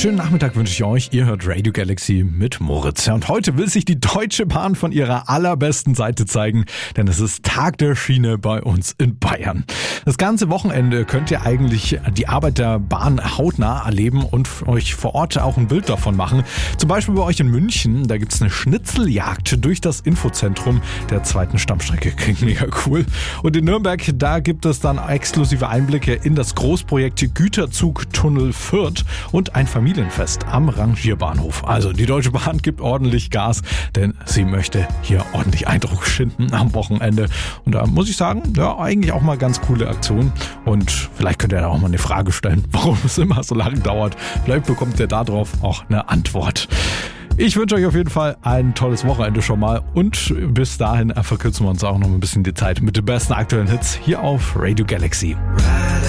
Schönen Nachmittag wünsche ich euch. Ihr hört Radio Galaxy mit Moritz. Ja, und heute will sich die Deutsche Bahn von ihrer allerbesten Seite zeigen, denn es ist Tag der Schiene bei uns in Bayern. Das ganze Wochenende könnt ihr eigentlich die Arbeit der Bahn hautnah erleben und euch vor Ort auch ein Bild davon machen. Zum Beispiel bei euch in München, da gibt's eine Schnitzeljagd durch das Infozentrum der zweiten Stammstrecke. Klingt mega cool. Und in Nürnberg, da gibt es dann exklusive Einblicke in das Großprojekt Güterzugtunnel Fürth und ein Familienfest am Rangierbahnhof. Also die Deutsche Bahn gibt ordentlich Gas, denn sie möchte hier ordentlich Eindruck schinden am Wochenende. Und da muss ich sagen, ja, eigentlich auch mal ganz coole Aktion. Und vielleicht könnt ihr da auch mal eine Frage stellen, warum es immer so lange dauert. Vielleicht bekommt ihr darauf auch eine Antwort. Ich wünsche euch auf jeden Fall ein tolles Wochenende schon mal und bis dahin verkürzen wir uns auch noch ein bisschen die Zeit mit den besten aktuellen Hits hier auf Radio Galaxy.